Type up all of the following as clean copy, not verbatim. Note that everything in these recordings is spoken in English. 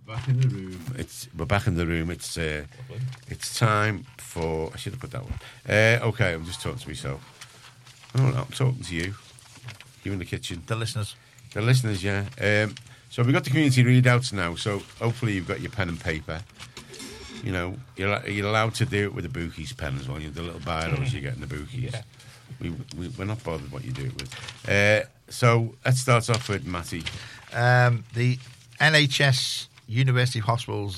Back in the room. We're back in the room. It's time for. I should have put that one. Okay, I'm just talking to myself. Oh, no, I'm talking to you. You in the kitchen. The listeners. The listeners, yeah. So we've got the community readouts now. So hopefully you've got your pen and paper. You know, you're allowed to do it with a Bookies pen as well. You know, the little biros you get in the Bookies. Yeah. We're not bothered what you do it with. So let's start off with Matty. The NHS University Hospitals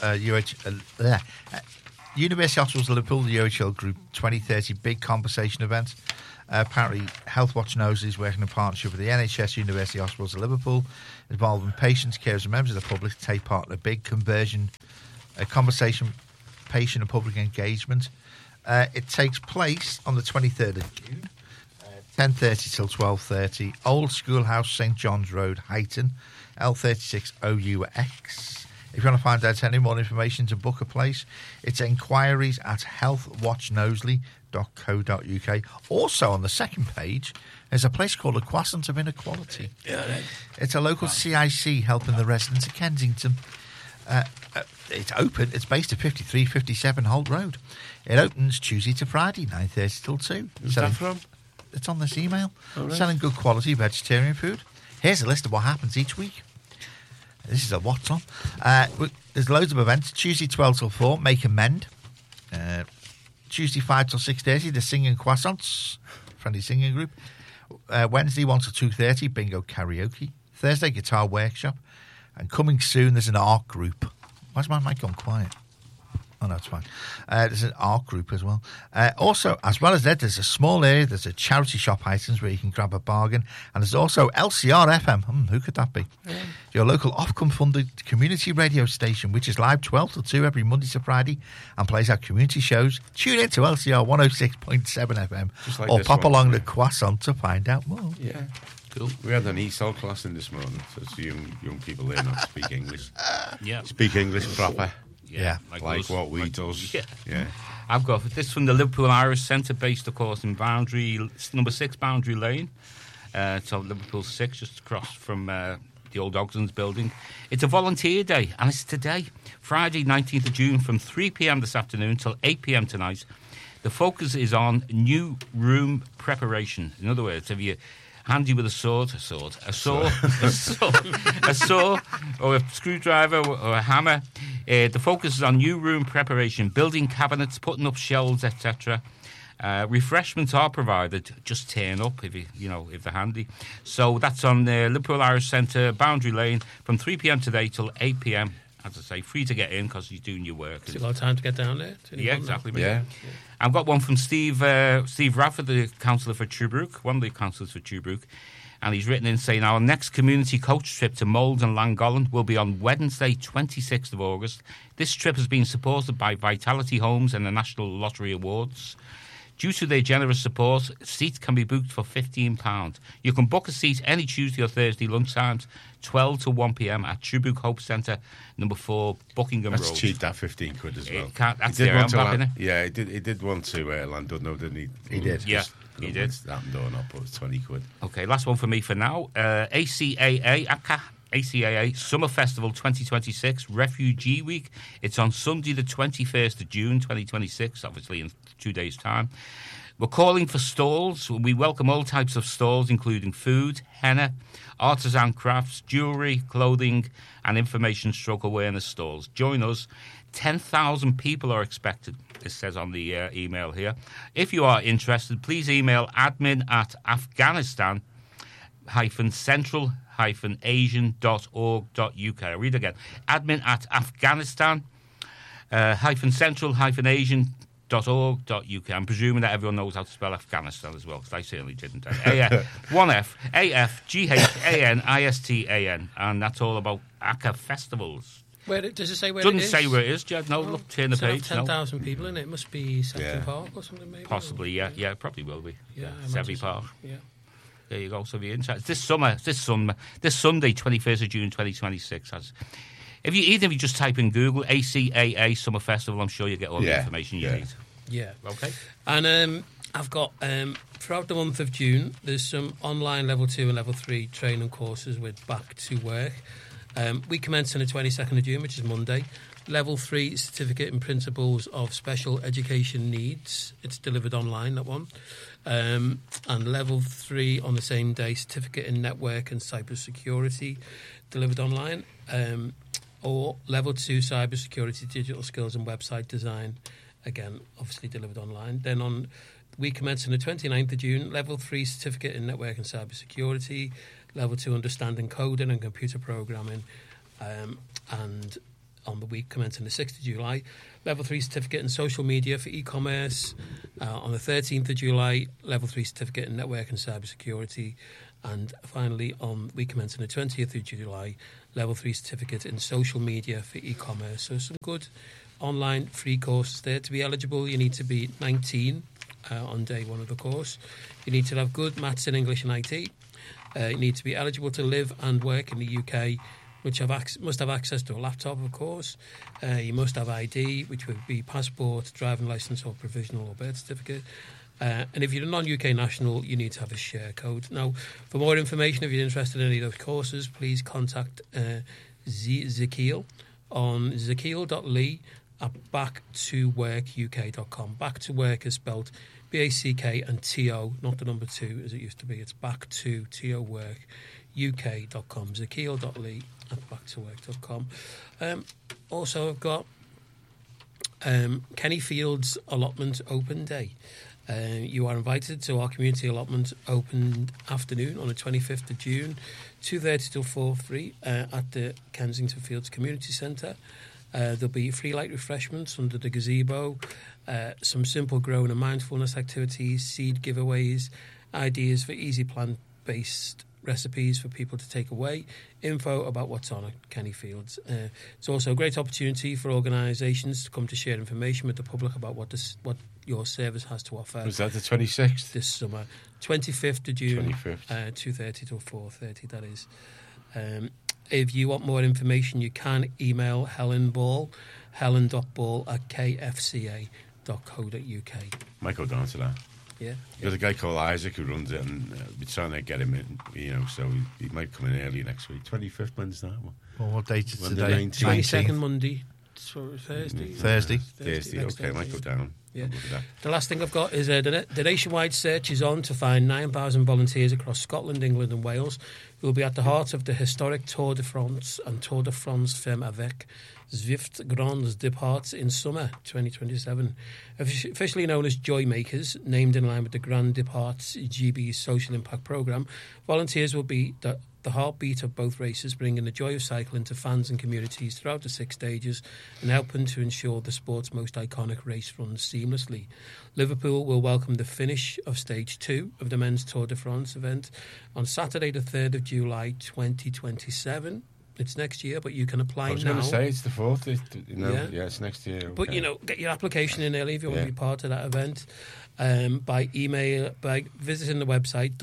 University Hospitals Liverpool, the UHL Group 2030 big conversation event. Apparently, Health Watch Knowsley is working in partnership with the NHS University Hospitals of Liverpool, involving patients, carers and members of the public to take part in a big conversation, conversation, patient and public engagement. It takes place on the 23rd of June, 10:30 till 12:30, Old Schoolhouse, St John's Road, Huyton, L36OUX. If you want to find out any more information to book a place, it's enquiries at healthwatchknowsley.co.uk. Also on the second page, there's a place called the Croissant of Inequality. It's a local CIC helping the residents of Kensington. It's open. It's based at 5357 Holt Road. It opens Tuesday to Friday, 9:30 till 2. Who's that from? It's on this email. Oh, right. Selling good quality vegetarian food. Here's a list of what happens each week. This is a what's on. There's loads of events. Tuesday 12 till 4, Make and Mend. Tuesday 5 till 6:30, the Singing Croissants, friendly singing group. Wednesday 1 till 2:30, Bingo Karaoke. Thursday, Guitar Workshop. And coming soon, there's an art group. Why's my mic gone quiet? Oh, no, it's fine. There's an art group as well. Also, as well as that, there's a small area. There's a charity shop items where you can grab a bargain. And there's also LCR FM. Who could that be? Yeah. Your local Ofcom-funded community radio station, which is live 12 till 2 every Monday to Friday and plays our community shows. Tune in to LCR 106.7 FM like or pop along the Croissant to find out more. Yeah. Cool. We had an ESOL class in this morning, so it's young people there not speak English. Speak English proper. Yeah, like what we does. Yeah. I've got this from the Liverpool Irish Centre, based, of course, in number 6 Boundary Lane. So Liverpool 6, just across from the old Ogden's building. It's a volunteer day, and it's today, Friday, 19th of June, from 3 p.m. this afternoon till 8 p.m. tonight. The focus is on new room preparation. In other words, if you handy with a saw, or a screwdriver or a hammer. The focus is on new room preparation, building cabinets, putting up shelves, etc. Refreshments are provided. Just turn up if they're handy. So that's on the Liverpool Irish Centre, Boundary Lane, from 3 p.m. today till 8 p.m. As I say, free to get in because you're doing your work. It's a lot of time to get down there. Yeah, exactly. Yeah. I've got one from Steve Radford, the councillor for Tuebrook, one of the councillors for Tuebrook, and he's written in saying our next community coach trip to Mold and Llangollen will be on Wednesday, 26th of August. This trip has been supported by Vitality Homes and the National Lottery Awards. Due to their generous support, seats can be booked for £15. You can book a seat any Tuesday or Thursday lunchtimes, 12 to 1 p.m. at Tuebrook Hope Centre, number 4, Buckingham Road. That's cheap, that £15 as well. That's their back, isn't it? Yeah, he did want to Llandudno, didn't he? He did. Yeah, he did. That door not, but it's £20. Okay, last one for me for now. ACAA Summer Festival 2026 Refugee Week. It's on Sunday the 21st of June 2026, obviously in 2 days' time. We're calling for stalls. We welcome all types of stalls, including food, henna, artisan crafts, jewellery, clothing, and information/awareness stalls. Join us. 10,000 people are expected, it says on the email here. If you are interested, please email admin@afghanistan-central-asian.org.uk. I'll read again. admin@afghanistan-central-asian.org.uk. I'm presuming that everyone knows how to spell Afghanistan as well, because I certainly didn't. One F, AFGHANISTAN, and that's all about ACA festivals. Where does it say where Doesn't it is? say where it is, Jed. No, look, turn the page. 10,000 people in it. It must be Sampson Park or something, maybe? Possibly, yeah. Yeah, it probably will be. Yeah, Sevy Park. Yeah. There you go. So if you're interested, this Sunday, 21st of June 2026. If you just type in Google ACAA Summer Festival, I'm sure you get all the information you need. Yeah. Okay. And I've got throughout the month of June, there's some online level 2 and level 3 training courses with Back to Work. We commence on the 22nd of June, which is Monday. Level 3 Certificate in Principles of Special Education Needs. It's delivered online, that one. And Level 3 on the same day, Certificate in Network and Cyber Security, delivered online. Or Level 2 Cyber Security, Digital Skills and Website Design, again, obviously delivered online. Then we commence on the 29th of June, Level 3 Certificate in Network and Cyber Security, Level 2 Understanding Coding and Computer Programming, and on the week commencing the 6th of July, Level 3 Certificate in Social Media for E-commerce. On the 13th of July, Level 3 Certificate in Network and Cyber Security. And finally, on week commencing the 20th of July, Level 3 Certificate in Social Media for E-commerce. So some good online free courses there. To be eligible, you need to be 19 on day one of the course. You need to have good maths and English and IT. You need to be eligible to live and work in the UK, which must have access to a laptop, of course. You must have ID, which would be passport, driving licence or provisional or birth certificate. And if you're a non-UK national, you need to have a share code. Now, for more information, if you're interested in any of those courses, please contact Zakeel on zakeel.lee@back2workuk.com. Back to Work is spelled BACK and TO, not the number 2 as it used to be. It's back to TO work. UK.com, zakeel.lee@backtowork.com. Also, I've got Kenny Fields Allotment Open Day. You are invited to our community allotment open afternoon on the 25th of June, 2:30 till 4:03 at the Kensington Fields Community Centre. There'll be free light refreshments under the gazebo, some simple growing and mindfulness activities, seed giveaways, ideas for easy plant-based recipes for people to take away, info about what's on at Kenny Fields. It's also a great opportunity for organisations to come to share information with the public about what your service has to offer. Was that the 26th? This summer, 25th of June, 25th. 2:30 till 4:30. That is. If you want more information, you can email Helen Ball, helen.ball@kfca.co.uk. Might go down to that. Yeah. There's a guy called Isaac who runs it, and we're trying to get him in, so he might come in early next week. 25th, when's that? Well, what date is Monday, today? 19th. 22nd Monday. Thursday. Thursday. Thursday, okay, might go down. Yeah. Look at that. The last thing I've got is the nationwide search is on to find 9,000 volunteers across Scotland, England and Wales who will be at the heart of the historic Tour de France and Tour de France Femme avec Zwift Grands Departs in summer 2027. Officially known as Joy Makers, named in line with the Grand Departs GB social impact programme, volunteers will be the heartbeat of both races, bringing the joy of cycling to fans and communities throughout the 6 stages and helping to ensure the sport's most iconic race runs seamlessly. Liverpool will welcome the finish of Stage 2 of the Men's Tour de France event on Saturday the 3rd of July 2027. It's next year, but you can apply now. I was going to say it's the 4th. Yeah, it's next year. Okay. But, get your application in early if you want to be part of that event by visiting the website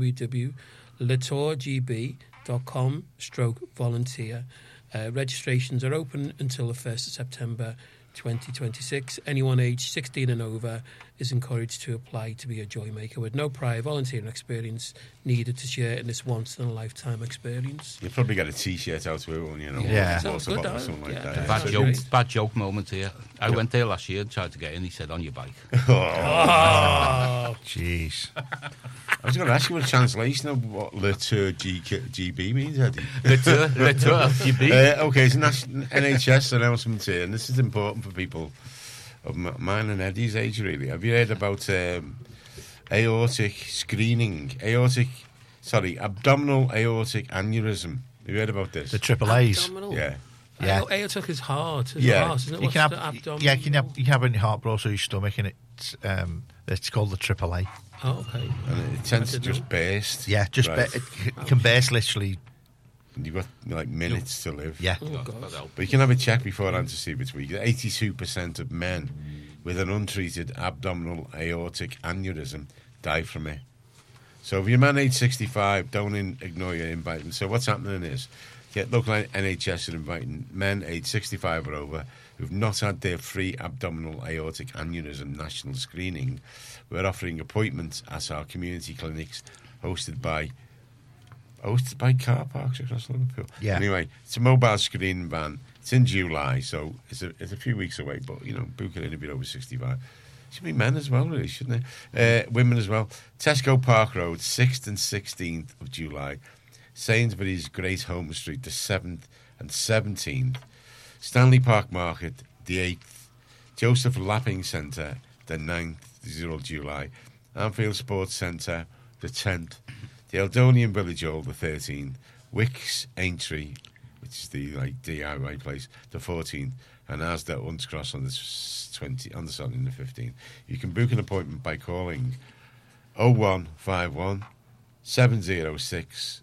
www.latourgb.com/volunteer. Registrations are open until the 1st of September 2026. Anyone aged 16 and over is encouraged to apply to be a joy maker with no prior volunteering experience needed to share in this once-in-a-lifetime experience. You'll probably get a T-shirt out to it, won't you? Yeah. Sounds good, or something like that. Bad joke moment here. I went there last year and tried to get in. He said, on your bike. Oh, Jeez. I was going to ask you a translation of what Le Tour GB means, Eddie. Le Tour GB. Okay, it's NHS announcement here, and this is important for people of mine and Eddie's age, really. Have you heard about aortic screening? Abdominal aortic aneurysm. Have you heard about this? The triple A's. abdominal. Yeah. Yeah. Aortic is hard. It's Yeah. hard, isn't it? You can What's have, the abdominal? yeah, you can have it in your heart, but also your stomach, and it's called the triple A. Oh, okay. And it tends to just burst. Yeah, just Right. it can burst literally. And you've got minutes to live. Yeah. Oh, God. But you can have a check beforehand to see if it's weak. 82% of men with an untreated abdominal aortic aneurysm die from it. So if you're a man age 65, don't ignore your invite. So what's happening is, local NHS are inviting men age 65 or over who've not had their free abdominal aortic aneurysm national screening. We're offering appointments at our community clinics hosted by Hosted by car parks across Liverpool. Yeah. Anyway, it's a mobile screening van. It's in July, so it's a few weeks away. But book it in if you're over 65. Should be men as well, really, shouldn't it? Women as well. Tesco Park Road, 6th and 16th of July. Sainsbury's Great Home Street, the 7th and 17th. Stanley Park Market, the 8th. Joseph Lapping Centre, the 9th, 0 July. Anfield Sports Centre, the 10th. The Eldonian Village Hall, the 13th. Wicks Aintree, which is the DIY place, the 14th. And Asda Huntscross on the 15th. You can book an appointment by calling 0151 706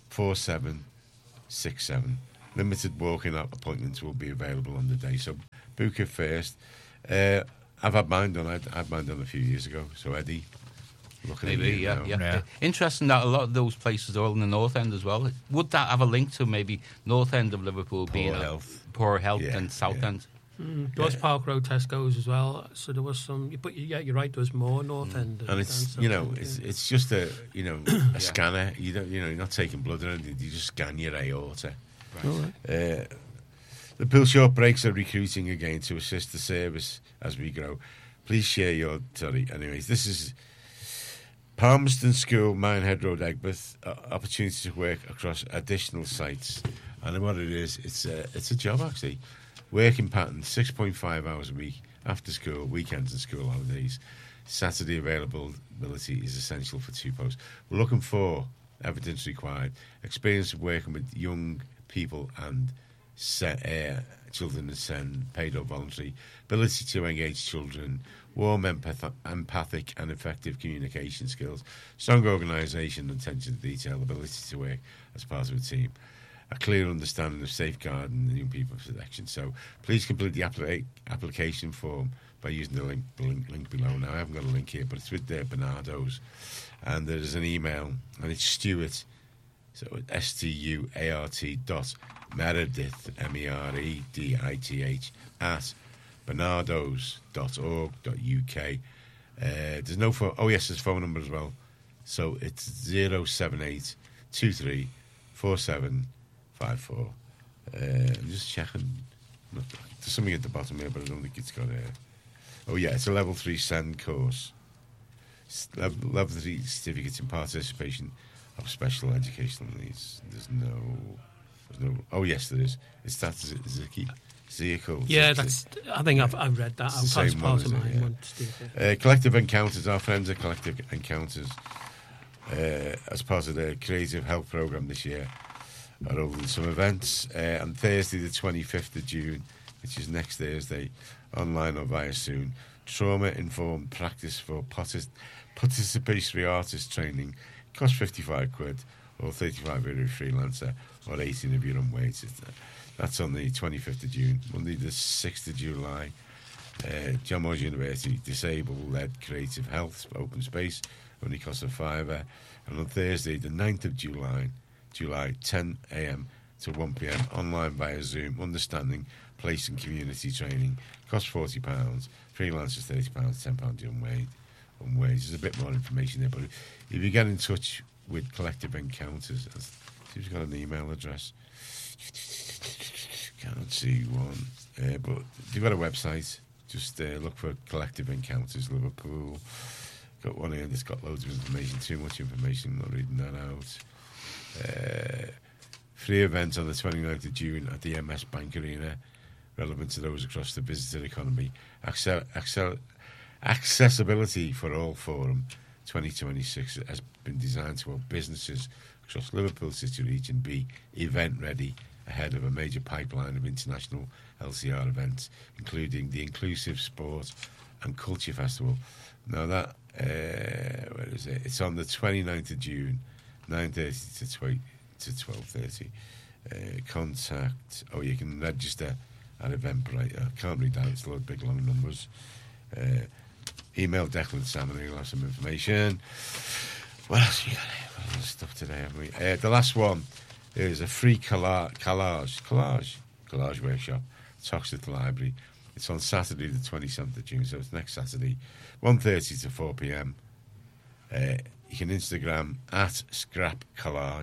4767. Limited walk-in appointments will be available on the day, so book it first. I've had mine done. I had mine done a few years ago. So Eddie, looking at you now. Yeah. Interesting that a lot of those places are all in the North End as well. Would that have a link to maybe North End of Liverpool being poor health and South End? There was Park Road Tesco's as well, so there was some. But you're right. There was more North End, and it's it's just a scanner. You don't you're not taking blood or anything. You just scan your aorta. Right. The Pilshort Brakes are recruiting again to assist the service as we grow. Please share your story. Anyways, this is Palmerston School, Minehead Road, Egbert. Opportunity to work across additional sites, and what it is, it's a job actually. Working pattern, 6.5 hours a week, after school, weekends and school holidays. Saturday availability is essential for 2 posts. We're looking for evidence required, experience of working with young people and children and SEND, paid or voluntary, ability to engage children, warm, empathic and effective communication skills, strong organisation and attention to detail, ability to work as part of a team, a clear understanding of safeguarding the young people protection. So please complete the application form by using the link below. Now, I haven't got a link here, but it's with Bernardo's. And there's an email, and it's Stuart, so stuart.meredith, MEREDITH, at bernardos.org.uk. There's no phone. Oh, yes, there's phone number as well. So it's 078 23 47 54. I'm just checking. There's something at the bottom here, but I don't think it's got a. Oh yeah, it's a level 3 SEND course. Level 3 certificates in participation of special educational needs. There's no. Oh yes, there is. It's that Zirkle. Yeah, I think I've read that. That's part of mine. Yeah. Collective Encounters. Our friends at Collective Encounters, as part of their Creative Health Programme this year, are holding some events on Thursday the 25th of June, which is next Thursday, online or via Zoom. Trauma-informed practice for participatory artist training. Costs £55 or 35 euro freelancer or 18 if you're on wage. That's on the 25th of June. Monday the 6th of July, John Moores University, disabled-led creative health, open space, only costs a £5. And on Thursday the 9th of July, 10 a.m. to 1 p.m, online via Zoom, understanding place and community training, costs £40, freelancers £30, £10 on wage. There's a bit more information there, but if you get in touch with Collective Encounters, see if you've got an email address. Can't see one, but they've got a website. Just look for Collective Encounters Liverpool. Got one here that's got loads of information, too much information, I'm not reading that out. Free event on the 29th of June at the MS Bank Arena, relevant to those across the visitor economy. Accessibility for All Forum 2026 has been designed to help businesses across Liverpool City region be event ready ahead of a major pipeline of international LCR events, including the Inclusive Sport and Culture Festival. Now that, where is it? It's on the 29th of June, 9:30 to 12:30. Contact. Oh, you can register at Eventbrite. I can't read that. It's a lot of big long numbers. Email Declan Salmon. He'll have some information. What else we got here? A lot of stuff today, haven't we? The last one is a free collage workshop at Oxford Library. It's on Saturday the 27th of June, so it's next Saturday, 1:30 to 4 p.m. You can Instagram at Scrap Collage.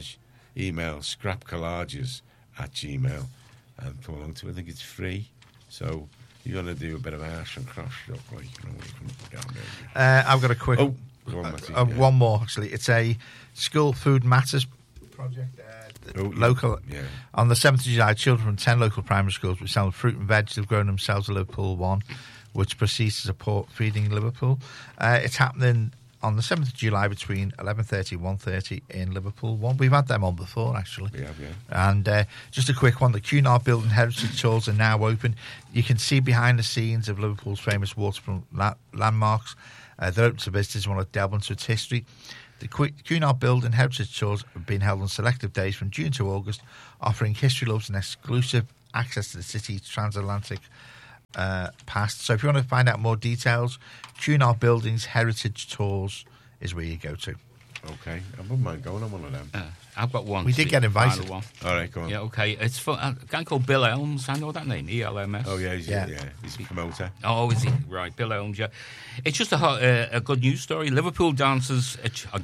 email scrapcollages@gmail and come along to it. I think it's free. So you're going to do a bit of arse and cross stuff, like, you know, when you come down there. I've got a quick... Oh, go on, Matty, yeah. One more, actually. It's a School Food Matters project. Local. Yeah. On the 7th of July, children from 10 local primary schools will sell fruit and veg they've grown themselves at Liverpool 1, which proceeds to support Feeding Liverpool. It's happening on the 7th of July between 11:30 and 1:30 in Liverpool 1. We've had them on before, actually. Yeah. And just a quick one, the Cunard Building Heritage Tours are now open. You can see behind the scenes of Liverpool's famous waterfront landmarks. They're open to visitors who want to delve into its history. The Cunard Building Heritage Tours have been held on selective days from June to August, offering history lovers and exclusive access to the city's transatlantic past. So if you want to find out more details, Cunard Buildings Heritage Tours is where you go to. Okay. I wouldn't mind going on one of them. I've got one. We did get invited. One. All right, go on. Yeah, okay. It's for a guy called Bill Elms. I know that name, ELMS. Oh, yeah, he's a promoter. Oh, is he? Right, Bill Elms, yeah. It's just a good news story. Liverpool dancers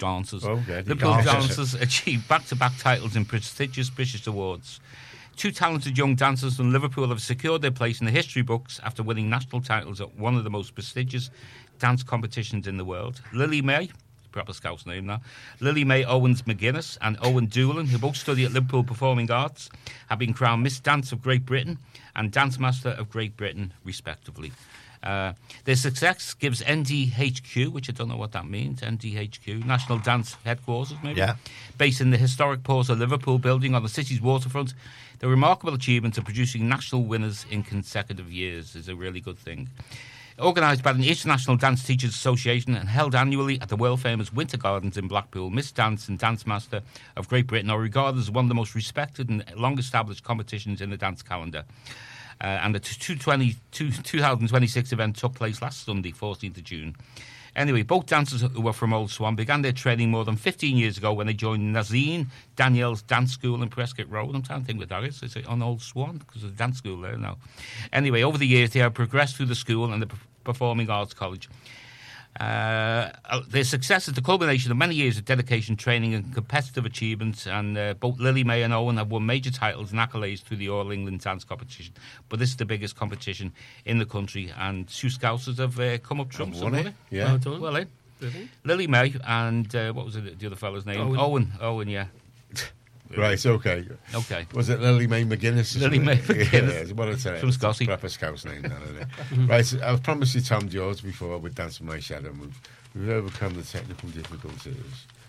achieved back-to-back titles in prestigious British awards. Two talented young dancers from Liverpool have secured their place in the history books after winning national titles at one of the most prestigious dance competitions in the world. Lily May, proper Scouse name now, Lily May Owens McGuinness and Owen Doolan, who both study at Liverpool Performing Arts, have been crowned Miss Dance of Great Britain and Dance Master of Great Britain, respectively. Their success gives NDHQ, which I don't know what that means, NDHQ, National Dance Headquarters, maybe, based in the historic Port of Liverpool building on the city's waterfront. The remarkable achievement of producing national winners in consecutive years is a really good thing. Organised by the International Dance Teachers Association and held annually at the world-famous Winter Gardens in Blackpool, Miss Dance and Dance Master of Great Britain are regarded as one of the most respected and long-established competitions in the dance calendar. And the 2026 event took place last Sunday, 14th of June. Anyway, both dancers who were from Old Swan began their training more than 15 years ago when they joined Nazine Danielle's Dance School in Prescott Road. I'm trying to think what that is. Is it on Old Swan? Because there's a dance school there now. Anyway, over the years, they have progressed through the school and the Performing Arts College. Their success is the culmination of many years of dedication, training and competitive achievements, and both Lily May and Owen have won major titles and accolades through the All England Dance Competition. But this is the biggest competition in the country, and two Scousers have come up trumps. Yeah. Well done. Well, Really? Lily May and what was the other fellow's name? Owen, yeah. Right, okay. Was it Lily May McGuinness? Lily May McGuinness. Yeah, what I'd say. From Scotty. Proper Scouse name, isn't it? Right, so I've promised you Tom George before with Dance with My Shadow. We've overcome the technical difficulties.